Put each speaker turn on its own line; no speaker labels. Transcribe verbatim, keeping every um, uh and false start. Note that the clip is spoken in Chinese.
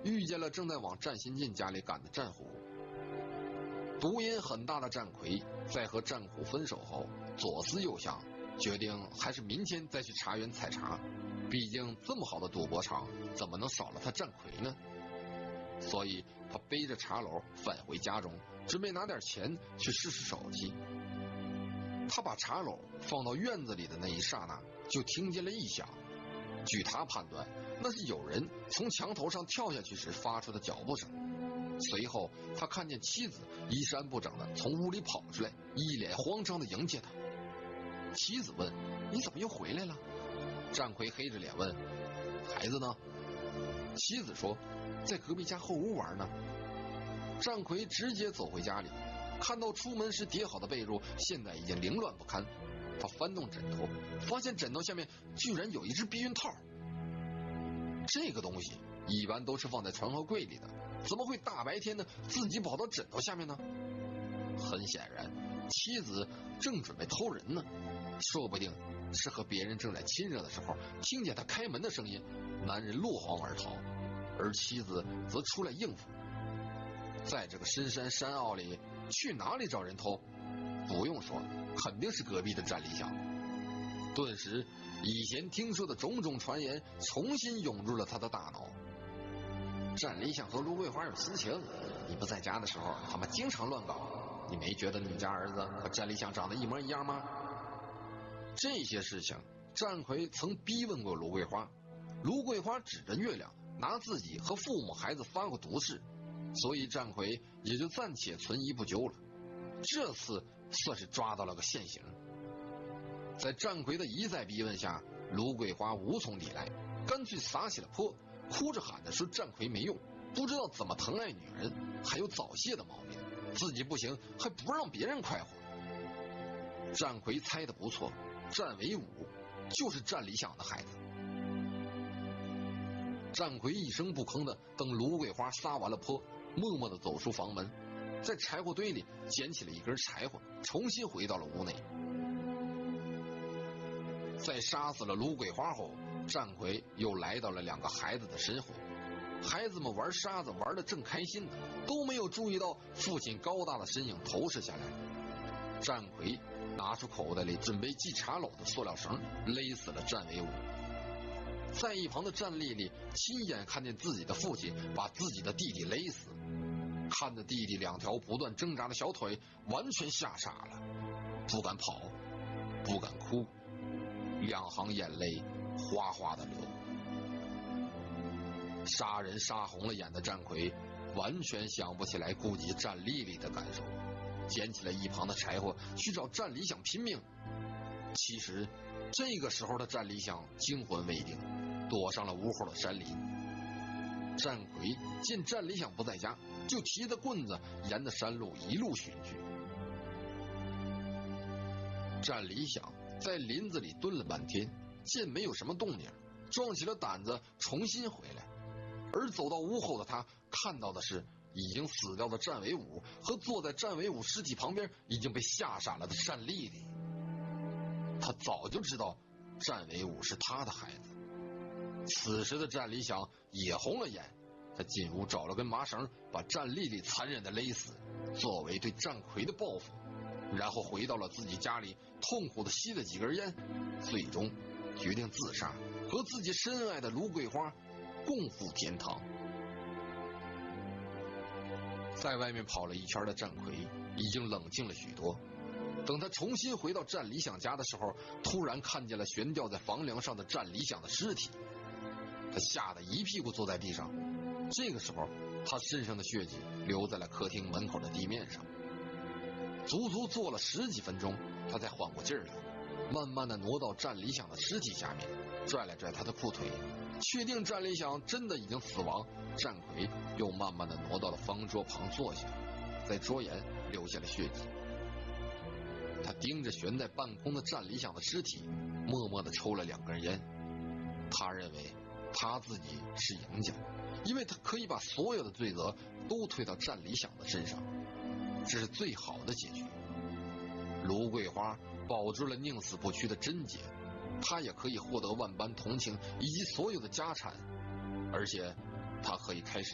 遇见了正在往战新进家里赶的战虎。毒瘾很大的战魁在和战虎分手后，左思右想，决定还是明天再去茶园采茶，毕竟这么好的赌博场怎么能少了他战魁呢？所以他背着茶篓返回家中，准备拿点钱去试试手气。他把茶篓放到院子里的那一刹那，就听见了异响。据他判断，那是有人从墙头上跳下去时发出的脚步声。随后他看见妻子衣衫不整的从屋里跑出来，一脸慌张的迎接他。妻子问：你怎么又回来了？战魁黑着脸问：孩子呢？妻子说：在隔壁家后屋玩呢。战魁直接走回家里，看到出门时叠好的被褥现在已经凌乱不堪，他翻动枕头，发现枕头下面居然有一只避孕套。这个东西一般都是放在床头柜里的，怎么会大白天的自己跑到枕头下面呢？很显然，妻子正准备偷人呢，说不定是和别人正在亲热的时候，听见他开门的声音，男人落荒而逃，而妻子则出来应付。在这个深山山坳里，去哪里找人偷？不用说，肯定是隔壁的战理想。顿时，以前听说的种种传言重新涌入了他的大脑。战理想和卢桂花有私情，你不在家的时候，他们经常乱搞。你没觉得你们家儿子和战理想长得一模一样吗？这些事情，战魁曾逼问过卢桂花，卢桂花指着月亮，拿自己和父母孩子发过毒誓，所以战魁也就暂且存疑不究了。这次算是抓到了个现行。在战魁的一再逼问下，卢桂花无从抵赖，干脆撒起了泼，哭着喊着说战魁没用，不知道怎么疼爱女人，还有早泄的毛病，自己不行还不让别人快活。战魁猜得不错，战维武就是战理想的孩子。战魁一声不吭的等卢桂花撒完了泼，默默的走出房门，在柴火堆里捡起了一根柴火，重新回到了屋内。在杀死了卢桂花后，战魁又来到了两个孩子的身后。孩子们玩沙子玩得正开心呢，都没有注意到父亲高大的身影投射下来。战魁拿出口袋里准备系茶篓的塑料绳，勒死了战维武。在一旁的战丽丽亲眼看见自己的父亲把自己的弟弟勒死，看着弟弟两条不断挣扎的小腿，完全吓傻了，不敢跑，不敢哭，两行眼泪哗哗的流。杀人杀红了眼的战魁完全想不起来顾及战丽丽的感受，捡起了一旁的柴火去找战理想拼命。其实这个时候的战理想惊魂未定，躲上了屋后的山林。战魁见战理想不在家，就提着棍子沿着山路一路寻去。战理想在林子里蹲了半天，见没有什么动静，壮起了胆子重新回来。而走到屋后的他看到的是已经死掉的战维武和坐在战维武尸体旁边已经被吓傻了的战丽丽。他早就知道战维武是他的孩子。此时的战理想也红了眼，他进屋找了根麻绳，把战丽丽残忍的勒死，作为对战魁的报复，然后回到了自己家里，痛苦的吸了几根烟，最终决定自杀，和自己深爱的卢桂花共赴天堂。在外面跑了一圈的战魁已经冷静了许多，等他重新回到战理想家的时候，突然看见了悬吊在房梁上的战理想的尸体，他吓得一屁股坐在地上。这个时候他身上的血迹留在了客厅门口的地面上，足足坐了十几分钟，他才缓过劲儿来，慢慢的挪到战理想的尸体下面，拽来拽他的裤腿，确定战理想真的已经死亡。战魁又慢慢的挪到了方桌旁坐下，在桌沿留下了血迹。他盯着悬在半空的战理想的尸体，默默的抽了两根烟。他认为他自己是赢家，因为他可以把所有的罪责都推到战理想的身上，这是最好的结局。卢桂花保住了宁死不屈的贞洁，他也可以获得万般同情以及所有的家产，而且他可以开始